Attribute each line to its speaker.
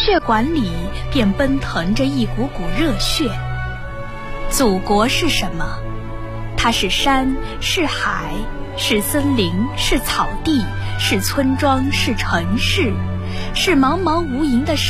Speaker 1: 血管里便奔腾着一股股热血。祖国是什么？它是山，是海，是森林，是草地，是村庄，是城市，是茫茫无垠的